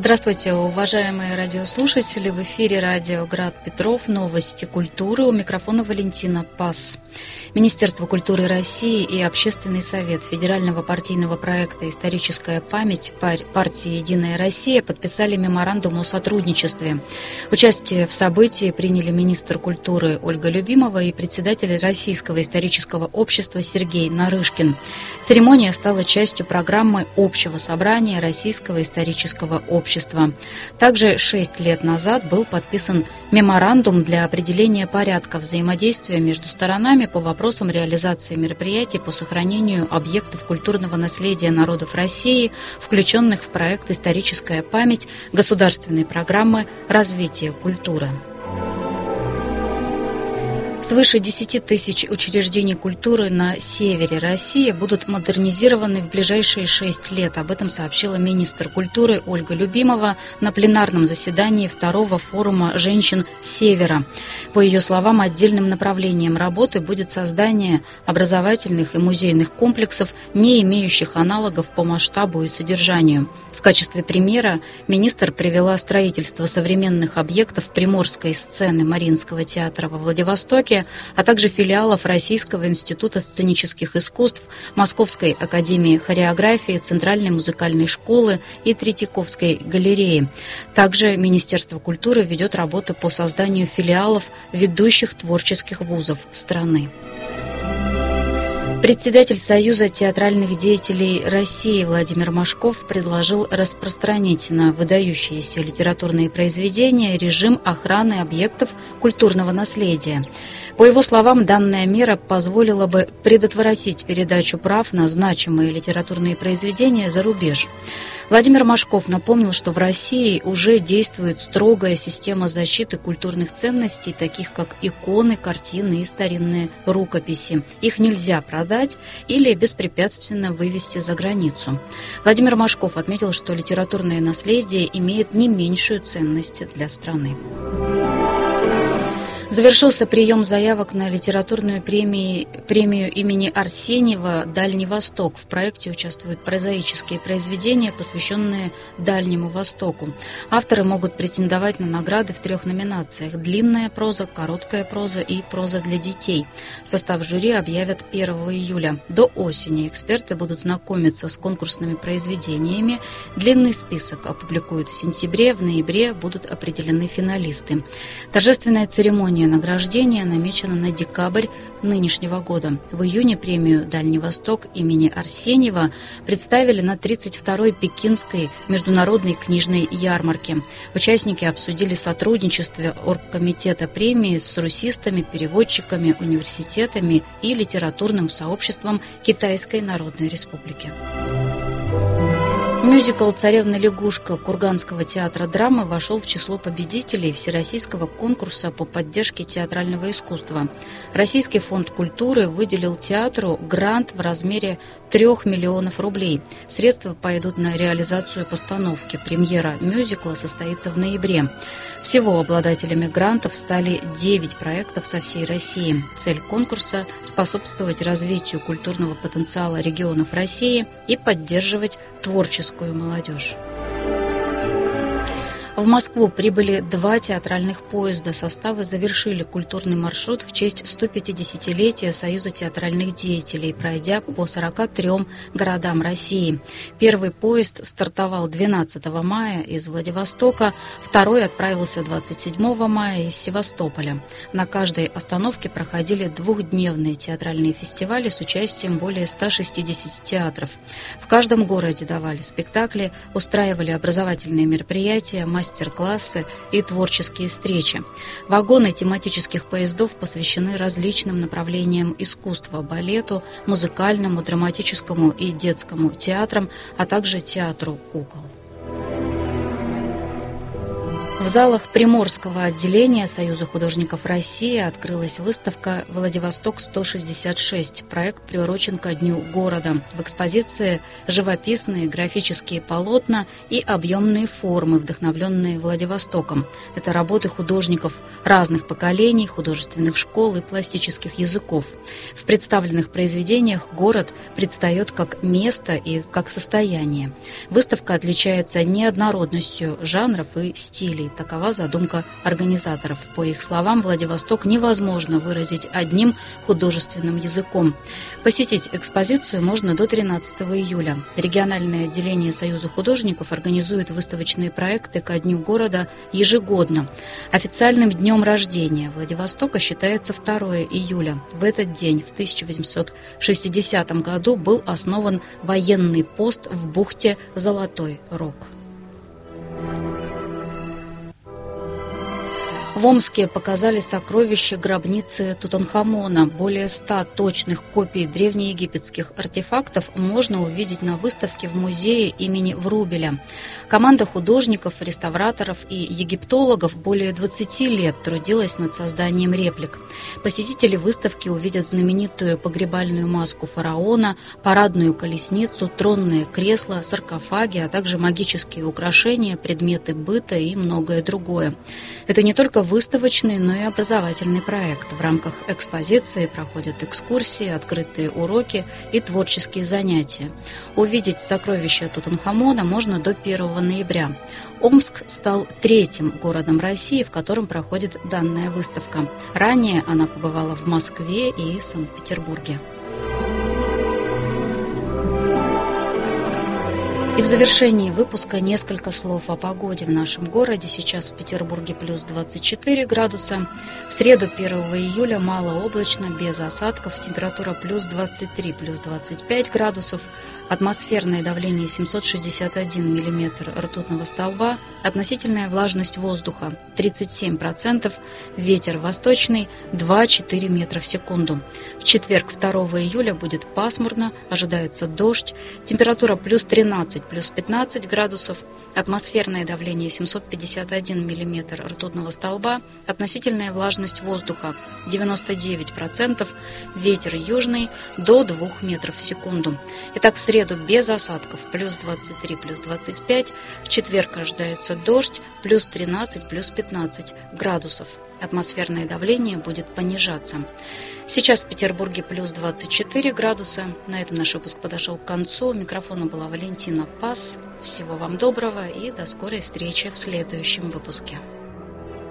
Здравствуйте, уважаемые радиослушатели. В эфире радио «Град Петров». Новости культуры. У микрофона Валентина Пас. Министерство культуры России и Общественный совет федерального партийного проекта «Историческая память» партии «Единая Россия» подписали меморандум о сотрудничестве. Участие в событии приняли министр культуры Ольга Любимова и председатель Российского исторического общества Сергей Нарышкин. Церемония стала частью программы общего собрания Российского исторического общества. Также 6 лет назад был подписан меморандум для определения порядка взаимодействия между сторонами по вопросам реализации мероприятий по сохранению объектов культурного наследия народов России, включенных в проект «Историческая память» государственной программы развития культуры. Свыше 10 тысяч учреждений культуры на севере России будут модернизированы в ближайшие 6 лет. Об этом сообщила министр культуры Ольга Любимова на пленарном заседании второго форума «Женщин Севера». По ее словам, отдельным направлением работы будет создание образовательных и музейных комплексов, не имеющих аналогов по масштабу и содержанию. В качестве примера министр привела строительство современных объектов приморской сцены Мариинского театра во Владивостоке, а также филиалов Российского института сценических искусств, Московской академии хореографии, Центральной музыкальной школы и Третьяковской галереи. Также Министерство культуры ведет работы по созданию филиалов ведущих творческих вузов страны. Председатель Союза театральных деятелей России Владимир Машков предложил распространить на выдающиеся литературные произведения режим охраны объектов культурного наследия. По его словам, данная мера позволила бы предотвратить передачу прав на значимые литературные произведения за рубеж. Владимир Машков напомнил, что в России уже действует строгая система защиты культурных ценностей, таких как иконы, картины и старинные рукописи. Их нельзя продать или беспрепятственно вывести за границу. Владимир Машков отметил, что литературное наследие имеет не меньшую ценность для страны. Завершился прием заявок на литературную премию имени Арсеньева «Дальний Восток». В проекте участвуют прозаические произведения, посвященные Дальнему Востоку. Авторы могут претендовать на награды в 3 номинациях: длинная проза, короткая проза и проза для детей. Состав жюри объявят 1 июля. До осени эксперты будут знакомиться с конкурсными произведениями. Длинный список опубликуют в сентябре, в ноябре будут определены финалисты. Торжественная церемония награждения намечено на декабрь нынешнего года. В июне премию «Дальний Восток» имени Арсеньева представили на 32-й Пекинской международной книжной ярмарке. Участники обсудили сотрудничество оргкомитета премии с русистами, переводчиками, университетами и литературным сообществом Китайской Народной Республики. Мюзикл «Царевна-лягушка» Курганского театра драмы вошел в число победителей Всероссийского конкурса по поддержке театрального искусства. Российский фонд культуры выделил театру грант в размере 3 миллионов рублей. Средства пойдут на реализацию постановки. Премьера мюзикла состоится в ноябре. Всего обладателями грантов стали 9 проектов со всей России. Цель конкурса – способствовать развитию культурного потенциала регионов России и поддерживать творческую молодежь. В Москву прибыли 2 театральных поезда. Составы завершили культурный маршрут в честь 150-летия Союза театральных деятелей, пройдя по 43 городам России. Первый поезд стартовал 12 мая из Владивостока, второй отправился 27 мая из Севастополя. На каждой остановке проходили 2-дневные театральные фестивали с участием более 160 театров. В каждом городе давали спектакли, устраивали образовательные мероприятия, мастер-классы и творческие встречи. Вагоны тематических поездов посвящены различным направлениям искусства: балету, музыкальному, драматическому и детскому театрам, а также театру кукол. В залах Приморского отделения Союза художников России открылась выставка «Владивосток-166». Проект приурочен ко Дню города. В экспозиции живописные графические полотна и объемные формы, вдохновленные Владивостоком. Это работы художников разных поколений, художественных школ и пластических языков. В представленных произведениях город предстает как место и как состояние. Выставка отличается неоднородностью жанров и стилей. Такова задумка организаторов. По их словам, Владивосток невозможно выразить одним художественным языком. Посетить экспозицию можно до 13 июля. Региональное отделение Союза художников организует выставочные проекты ко Дню города ежегодно. Официальным днем рождения Владивостока считается 2 июля. В этот день, в 1860 году, был основан военный пост в бухте Золотой Рог. В Омске показали сокровища гробницы Тутанхамона. Более 100 точных копий древнеегипетских артефактов можно увидеть на выставке в музее имени Врубеля. Команда художников, реставраторов и египтологов более 20 лет трудилась над созданием реплик. Посетители выставки увидят знаменитую погребальную маску фараона, парадную колесницу, тронные кресла, саркофаги, а также магические украшения, предметы быта и многое другое. Это не только выставочный, но и образовательный проект. В рамках экспозиции проходят экскурсии, открытые уроки и творческие занятия. Увидеть сокровища Тутанхамона можно до 1 ноября. Омск стал 3-м городом России, в котором проходит данная выставка. Ранее она побывала в Москве и Санкт-Петербурге. И в завершении выпуска несколько слов о погоде в нашем городе. Сейчас в Петербурге плюс 24 градуса. В среду 1 июля малооблачно, без осадков. Температура плюс 23, плюс 25 градусов. Атмосферное давление 761 миллиметр ртутного столба. Относительная влажность воздуха 37%. Ветер восточный 2-4 метра в секунду. В четверг 2 июля будет пасмурно, ожидается дождь. Температура плюс 13, плюс 15 градусов, атмосферное давление 751 миллиметр ртутного столба, относительная влажность воздуха 99%, ветер южный до 2 метров в секунду. Итак, в среду без осадков плюс 23, плюс 25, в четверг ожидается дождь плюс 13, плюс 15 градусов. Атмосферное давление будет понижаться. Сейчас в Петербурге плюс 24 градуса. На этом наш выпуск подошел к концу. У микрофона была Валентина Пас. Всего вам доброго и до скорой встречи в следующем выпуске.